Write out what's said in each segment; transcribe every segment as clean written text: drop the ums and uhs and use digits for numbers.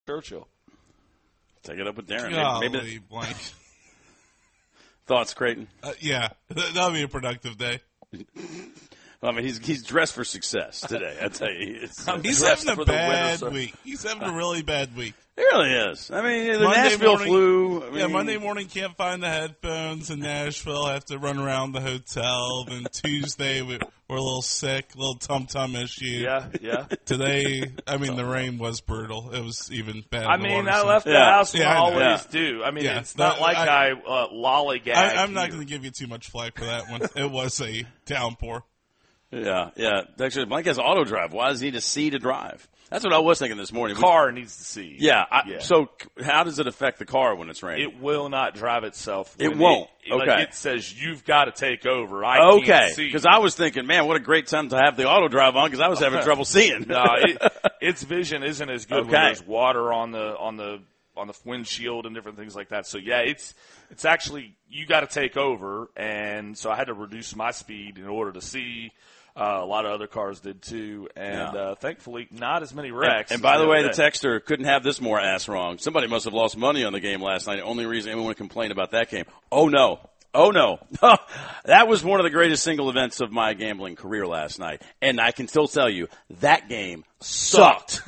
Churchill. Take it up with Darren. Golly, blank. Thoughts, Creighton? Yeah, that'll be a productive day. I mean, he's dressed for success today. I tell you, he's having a bad week. He's having a really bad week. It really is. I mean, the Nashville flu. Monday morning can't find the headphones in Nashville. Have to run around the hotel. Then Tuesday we're a little sick, a little tum-tum issue. Yeah. Today, the rain was brutal. It was even bad. I left the house when I always do. It's not like I lollygag. I'm not going to give you too much flack for that one. It was a downpour. Yeah. Actually, Mike has auto drive. Why does he need a C to drive? That's what I was thinking this morning. Car needs to see. Yeah. So how does it affect the car when it's raining? It will not drive itself. It won't. Okay. It says you've got to take over. Can't see. Because I was thinking, man, what a great time to have the auto drive on because I was having trouble seeing. No, its vision isn't as good when there's water on the windshield and different things like that. So yeah, it's actually you got to take over, and so I had to reduce my speed in order to see. A lot of other cars did too, and thankfully not as many wrecks. And by the way, the texter couldn't have this more ass wrong. Somebody must have lost money on the game last night. The only reason anyone complained about that game. Oh no. That was one of the greatest single events of my gambling career last night. And I can still tell you, that game sucked.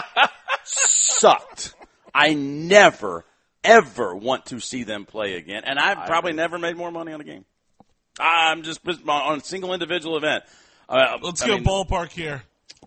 Sucked. I never, ever want to see them play again. And I've probably never made more money on a game. I'm just on a single individual event. Let's go ballpark here.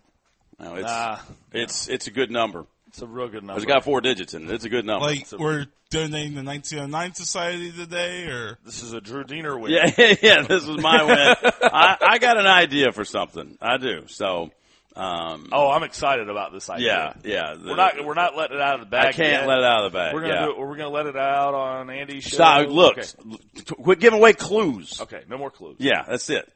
No, it's a good number. It's a real good number. It's got 4 digits in it. It's a good number. We're donating the 1909 Society today, or this is a Drew Diener win. Yeah. This was my win. I got an idea for something. I do. So. I'm excited about this idea. Yeah. We're not letting it out of the bag. I can't let it out of the bag. We're gonna do it. We're gonna let it out on Andy's show. Stop. Look, quit giving away clues. Okay, no more clues. Yeah, that's it.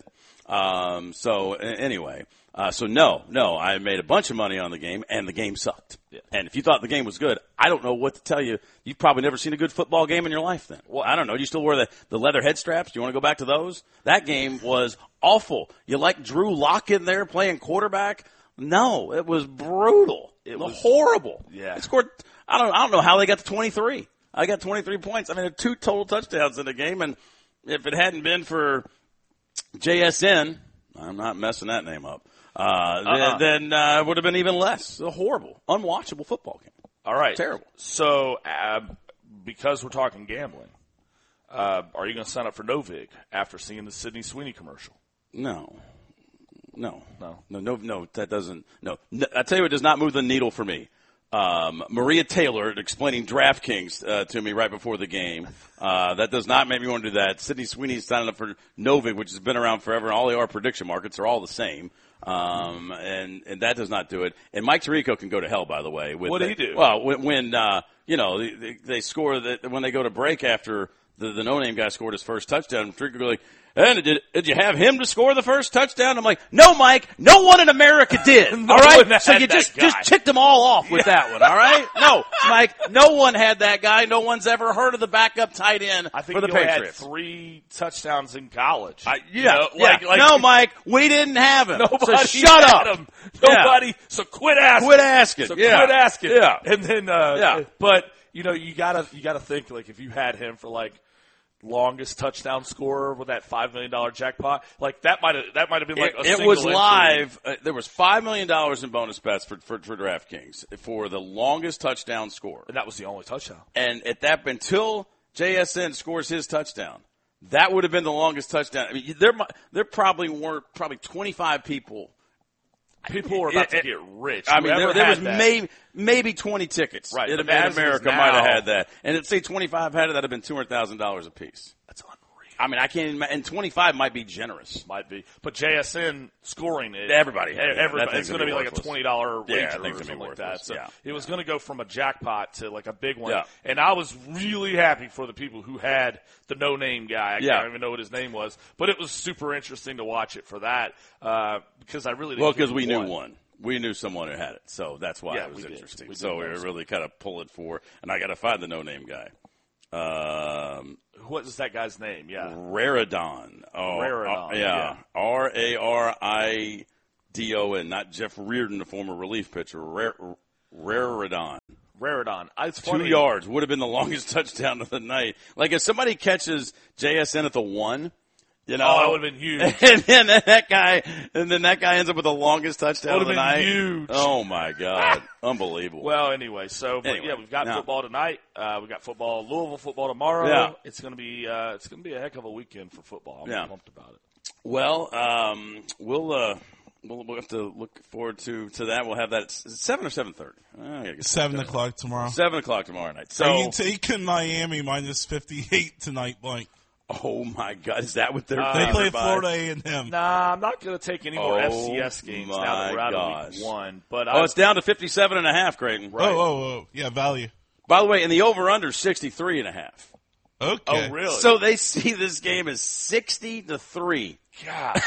So anyway, no, I made a bunch of money on the game, and the game sucked. Yeah. And if you thought the game was good, I don't know what to tell you. You've probably never seen a good football game in your life then. Well, I don't know. Do you still wear the leather head straps? Do you want to go back to those? That game was awful. You like Drew Lock in there playing quarterback? No, it was brutal. It was horrible. Yeah. It scored, I don't know how they got to 23. I got 23 points. I mean, 2 total touchdowns in the game, and if it hadn't been for JSN, I'm not messing that name up, then it would have been even less. A horrible, unwatchable football game. All right. Terrible. So, because we're talking gambling, are you going to sign up for Novig after seeing the Sydney Sweeney commercial? No, that doesn't, no. I tell you, it does not move the needle for me. Maria Taylor explaining DraftKings to me right before the game. That does not make me want to do that. Sydney Sweeney's signing up for Novig, which has been around forever, and all the prediction markets are all the same. And that does not do it. And Mike Tirico can go to hell, by the way. What did he do? Well, when they score when they go to break after the no-name guy scored his first touchdown, Tirico goes like, and did you have him to score the first touchdown? I'm like, no, Mike, no one in America did. All right? So you just ticked them all off with that one, all right? No, Mike, no one had that guy. No one's ever heard of the backup tight end for the Patriots. Had 3 touchdowns in college. No, Mike, we didn't have him. Nobody so shut up. Him. Nobody. So quit asking. Quit asking. Quit asking. Yeah. And then, but you gotta think like if you had him for like longest touchdown scorer with that $5 million jackpot, like that might have been like it was live. There was $5 million in bonus bets for DraftKings for the longest touchdown score, and that was the only touchdown. And until JSN scores his touchdown, that would have been the longest touchdown. I mean, there probably weren't 25 people. People were about to get rich. I mean, there was maybe 20 tickets. Right. In America might have had that. And if, say, 25 had it, that would have been $200,000 a piece. That's unreal. I mean, I can't even – and 25 might be generous. Might be. But JSN scoring it – Everybody. It's going to be like a $20 wager or something like that. So it was going to go from a jackpot to like a big one. Yeah. And I was really happy for the people who had the no-name guy. I can't even know what his name was. But it was super interesting to watch it for that because I really didn't Well, because we knew one. We knew someone who had it, so that's why it was interesting. We were really kind of pull it for, and I got to find the no-name guy. What is that guy's name? Yeah, Raridon. Raridon. Yeah, Raridon, not Jeff Reardon, the former relief pitcher. Raridon. Raridon. It's funny. 2 yards would have been the longest touchdown of the night. Like if somebody catches JSN at the 1, you know, that would have been huge. and then that guy ends up with the longest touchdown of the night. Huge. Oh my God, unbelievable. Well, anyway, we've got football tonight. We got football, Louisville football tomorrow. Yeah. It's gonna be a heck of a weekend for football. I'm pumped about it. Well, we'll have to look forward to that. We'll have that at 7 or 7:30. 7 o'clock tomorrow. 7 o'clock tomorrow night. So are you taking Miami minus 58 tonight, Mike? Oh my God, is that what they're? They play Florida A&M. Nah, I'm not going to take any more FCS games now that we're out of week 1. But it's down to 57.5, Creighton. Right. Oh, yeah, value. By the way, and the over/under 63.5. Okay. Oh, really? So they see this game as 60-3. God.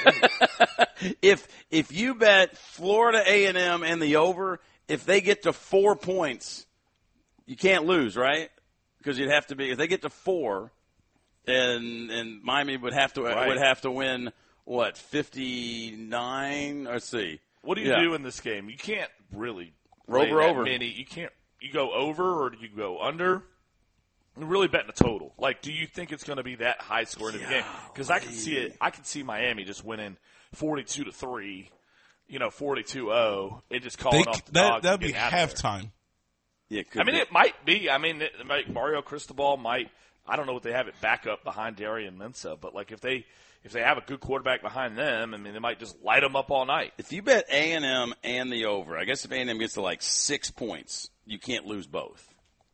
If you bet Florida A&M and the over, if they get to 4 points, you can't lose, right? Because you'd have to be if they get to 4, and Miami would have to win what 59? Let's see. What do you do in this game? You can't really over. You can't. You go over or do you go under? You're really betting a total. Like, do you think it's going to be that high scoring in the game? Because I can see it. I can see Miami just winning 42-3, 42-0, and just calling off the dogs. That'd be halftime. Yeah, it might be. Mario Cristobal might. I don't know what they have at backup behind Darian Mensah, but like if they have a good quarterback behind them, they might just light them up all night. If you bet A&M and the over, I guess if A&M gets to like 6 points, you can't lose both.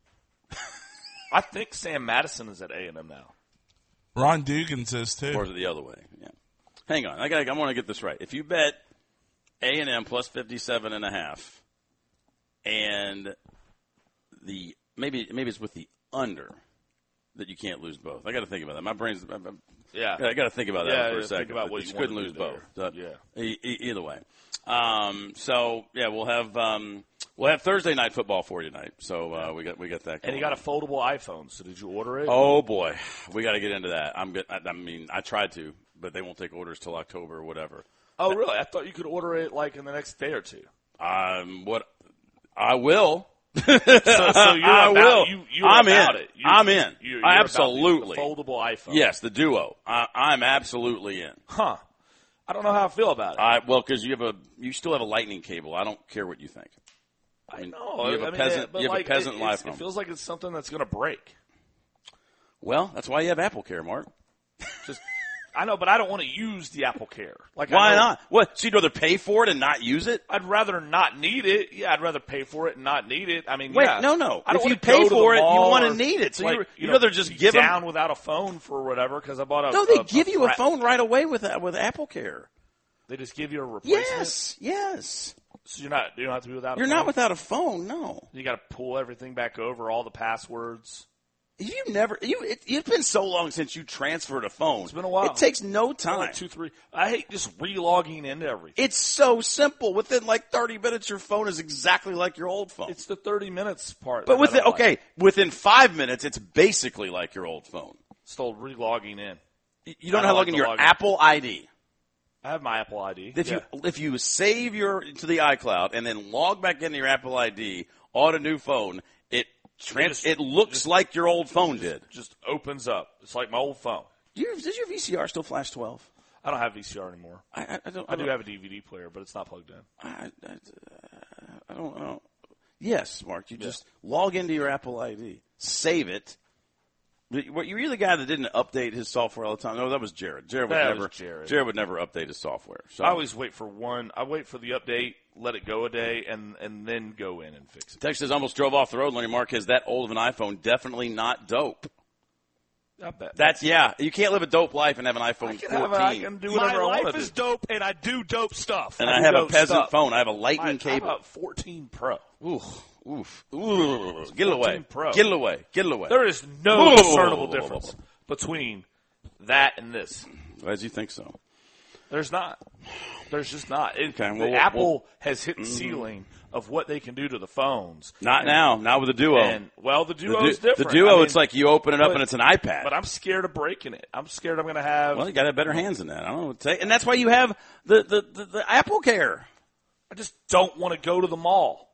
I think Sam Madison is at A&M now. Ron Dugan says too. Or is it the other way? Yeah. Hang on, I want to get this right. If you bet A&M plus 57.5, and the maybe it's with the under that you can't lose both. I got to think about that. My brain's I got to think about that for a second. Think about what you you couldn't lose both. Either way. We'll have Thursday night football for you tonight. So we got that. And you got a foldable iPhone. So did you order it? Oh boy, we got to get into that. I'm good. I tried to, but they won't take orders till October or whatever. Oh really? I thought you could order it like in the next day or two. What I will. So you're will. I'm in. It. I'm in. You're absolutely. The foldable iPhone. Yes, the Duo. I'm absolutely in. Huh. I don't know how I feel about it. Because you still have a lightning cable. I don't care what you think. I know. You have a peasant iPhone. It feels like it's something that's going to break. Well, that's why you have AppleCare, Mark. I know, but I don't want to use the AppleCare. Why not? What? So you'd rather pay for it and not use it? I'd rather not need it. Yeah, I'd rather pay for it and not need it. No. If you pay for it, you want to need it. So you'd rather just give them down without a phone for whatever because I bought a. No, they give you a phone right away with AppleCare. They just give you a replacement. Yes. So you don't have to be without. You're not without a phone. No. You got to pull everything back over, all the passwords. It's been so long since you transferred a phone. It's been a while. It takes no time. Like 2, 3. I hate just re-logging into everything. It's so simple. Within like 30 minutes, your phone is exactly like your old phone. It's the 30 minutes part. But within 5 minutes, it's basically like your old phone. Still re-logging in. You don't know how to log in your Apple ID. I have my Apple ID. If you save to the iCloud and then log back into your Apple ID on a new phone, it looks like your old phone did. Just opens up. It's like my old phone. Does your VCR still flash 12? I don't have VCR anymore. I do have a DVD player, but it's not plugged in. I don't know. Yes, Mark. You just log into your Apple ID, save it. You're the guy that didn't update his software all the time. No, that was Jared. Jared would never update his software. So I always wait for one. I wait for the update, let it go a day, and then go in and fix it. Text says almost drove off the road. Lenny Marquez, that old of an iPhone, definitely not dope. I bet. You can't live a dope life and have an iPhone 14. I can do whatever I want to do. My life is dope, and I do dope stuff. And I have a peasant phone. I have a lightning cable. How about 14 Pro? Oof. Get it away. Pro. Get it away. Get it away. There is no discernible difference between that and this. As you think so. There's not. There's just not. Apple has hit the ceiling of what they can do to the phones. Not now. Not with the Duo. The Duo is different. The Duo, it's like you open it up and it's an iPad. But I'm scared of breaking it. I'm scared I'm going to have. Well, you got to have better hands than that. I don't know what to say. And that's why you have the AppleCare. I just don't want to go to the mall.